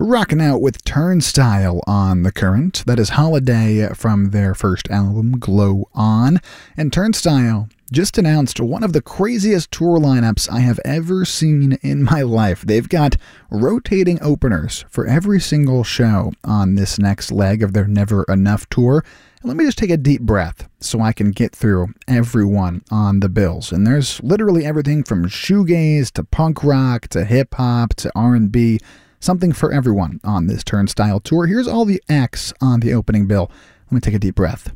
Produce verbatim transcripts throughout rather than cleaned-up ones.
Rocking out with Turnstile on The Current. That is Holiday from their first album, Glow On. And Turnstile just announced one of the craziest tour lineups I have ever seen in my life. They've got rotating openers for every single show on this next leg of their Never Enough tour. Let me just take a deep breath so I can get through everyone on the bills. And there's literally everything from shoegaze to punk rock to hip-hop to R and B. Something for everyone on this Turnstile tour. Here's all the acts on the opening bill. Let me take a deep breath.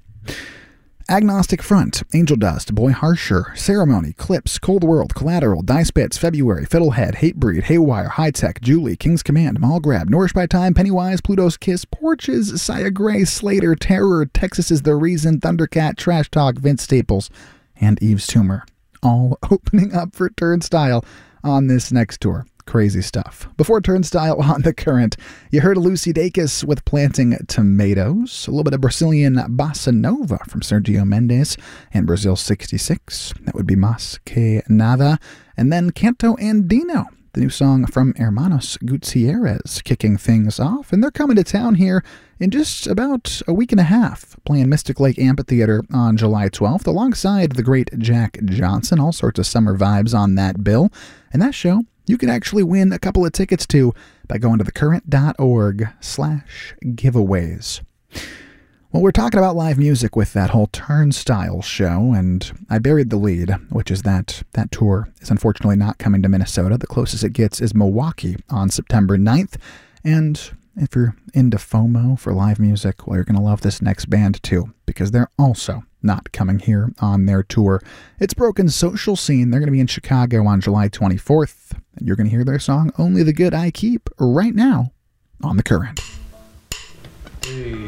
Agnostic Front, Angel Dust, Boy Harsher, Ceremony, Clips, Cold World, Collateral, Die Spits, February, Fiddlehead, Hatebreed, Haywire, High Tech, Julie, King's Command, Mall Grab, Nourished by Time, Pennywise, Pluto's Kiss, Porches, Saya Gray, Slater, Terror, Texas is the Reason, Thundercat, Trash Talk, Vince Staples, and Eve's Tumor. All opening up for Turnstile on this next tour. Crazy stuff. Before Turnstile on The Current, you heard Lucy Dacus with Planting Tomatoes, a little bit of Brazilian bossa nova from Sergio Mendes and Brazil sixty-six. That would be Mas Que Nada. And then Canto Andino, the new song from Hermanos Gutierrez, kicking things off. And they're coming to town here in just about a week and a half, playing Mystic Lake Amphitheater on July twelfth, alongside the great Jack Johnson. All sorts of summer vibes on that bill. And that show you can actually win a couple of tickets to by going to thecurrent.org slash giveaways. Well, we're talking about live music with that whole Turnstile show, and I buried the lead, which is that that tour is unfortunately not coming to Minnesota. The closest it gets is Milwaukee on September ninth, and if you're into FOMO for live music, well, you're going to love this next band too, because they're also not coming here on their tour. It's Broken Social Scene. They're going to be in Chicago on July twenty-fourth, and you're going to hear their song Only the Good I Keep right now on The Current. Hey.